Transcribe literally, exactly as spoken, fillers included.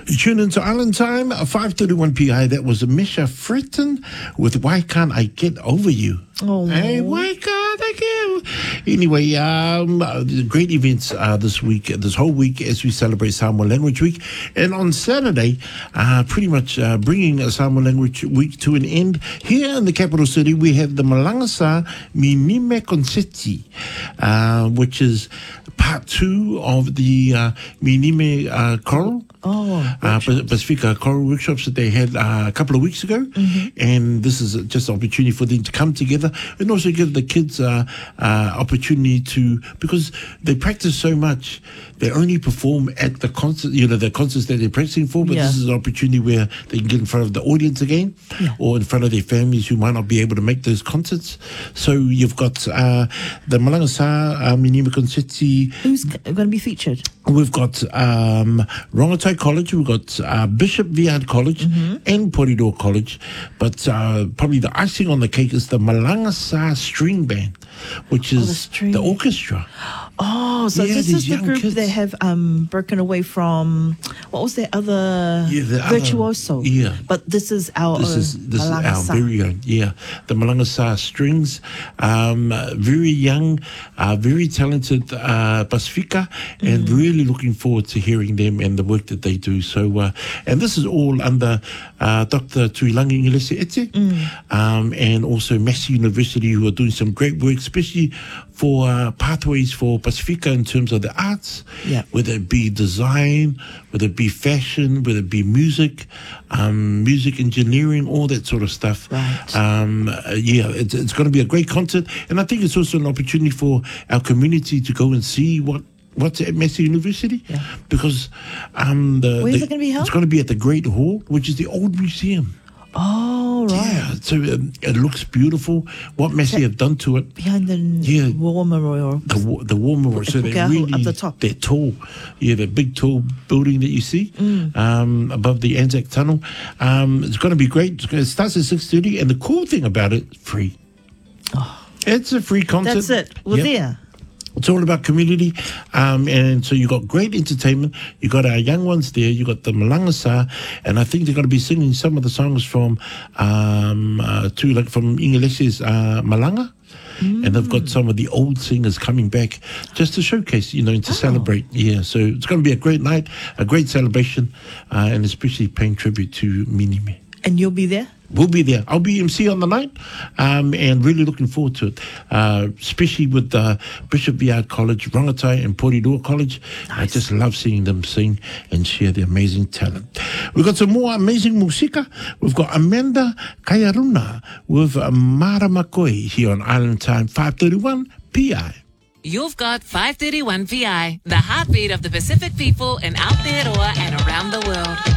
You tune into Island Time, five thirty-one P I. That was Misha Fritton with Why Can't I Get Over You? Oh, hey, why can't I get? Anyway, um, uh, great events uh, this week, this whole week as we celebrate Samoa Language Week. And on Saturday, uh, pretty much uh, bringing a Samoa Language Week to an end. Here in the capital city, we have the Malangasa Minime Concerti, uh, which is part two of the uh, Minime uh, Choral. Oh, uh, Pacifica Choral workshops that they had uh, a couple of weeks ago. Mm-hmm. And this is just an opportunity for them to come together and also give the kids uh, uh, opportunity to, because they practice so much, they only perform at the concert, you know, the concerts that they're practicing for, but yeah. this is an opportunity where they can get in front of the audience again, yeah. or in front of their families who might not be able to make those concerts. So you've got uh, the Malangasa uh, Minime Concerti. Who's going to be featured? We've got um, Rongotai College, we've got uh, Bishop Viard College, mm-hmm. and Porirua College. But uh, probably the icing on the cake is the Malangasa String Band, which is oh, the, the orchestra. Oh, so yeah, this is the group kids. that have um, broken away from, what was their other, yeah, the Virtuoso. Other, yeah. But this is our This own is this Malangasa. is our very own, yeah. The Malangasa Strings, um, very young, uh, very talented uh, Pacifica, and mm. really looking forward to hearing them and the work that they do. So, uh, and this is all under uh, Doctor Tuilangi Ingelese Ete, mm. um, and also Massey University, who are doing some great work, especially for uh, pathways for Pacifica in terms of the arts, yeah. whether it be design, whether it be fashion, whether it be music, um, music engineering, all that sort of stuff. Right. Um, uh, yeah, it's, it's going to be a great concert, and I think it's also an opportunity for our community to go and see what what's at Massey University, yeah. because um, the, where's the, it going to be held? It's going to be at the Great Hall, which is the old museum. Oh, right. Yeah, so um, it looks beautiful. What Massey have done to it. Behind the yeah, War Memorial. The, the War Memorial. So they're really, up the top. They're tall. Yeah, the big tall building that you see mm. um, above the Anzac Tunnel. Um, it's going to be great. It starts at six thirty, and the cool thing about it, free. Oh. It's a free concert. That's it. We're yep. there. It's all about community, um, and so you got great entertainment. You got our young ones there. You got the Malangasa, and I think they're going to be singing some of the songs from um, uh, to like from Ingelese's uh, Malanga. Mm. And they've got some of the old singers coming back just to showcase, you know, and to oh. celebrate. Yeah, so it's going to be a great night, a great celebration, uh, and especially paying tribute to Minime. And you'll be there? We'll be there. I'll be M C on the night, um, and really looking forward to it, uh, especially with uh, Bishop Viard College, Rongotai and Porirua College. Nice. I just love seeing them sing and share their amazing talent. We've got some more amazing musika. We've got Amanda Kayaruna with Mara Makoi here on Island Time, five thirty-one P I. You've got five thirty-one P I, the heartbeat of the Pacific people in Aotearoa and around the world.